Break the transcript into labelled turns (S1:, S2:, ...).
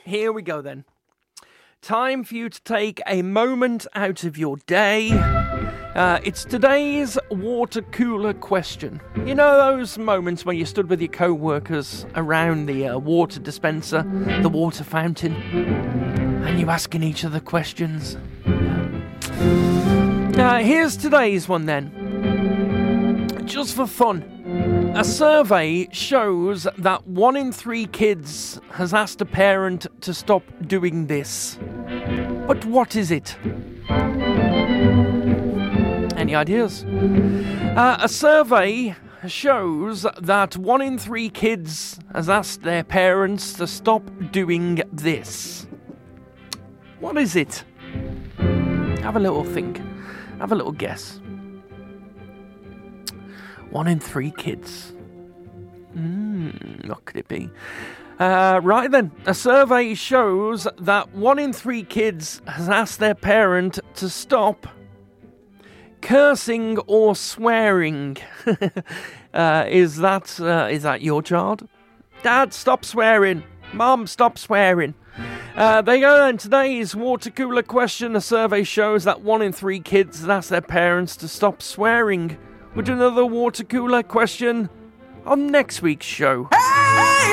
S1: here we go then. Time for you to take a moment out of your day. It's today's water cooler question. You know those moments when you stood with your co-workers around the water dispenser, the water fountain, and you asking each other questions? Here's today's one then. Just for fun. A survey shows that 1 in 3 kids has asked a parent to stop doing this. But what is it? Any ideas? A survey shows that 1 in 3 kids has asked their parents to stop doing this. What is it? Have a little think. Have a little guess. 1 in 3 kids. What could it be? Right then. A survey shows that 1 in 3 kids has asked their parent to stop cursing or swearing. Is that your child? Dad, stop swearing. Mom, stop swearing. There you go then. Today's water cooler question. A survey shows that 1 in 3 kids has asked their parents to stop swearing. We'll do another water cooler question on next week's show.
S2: Hey!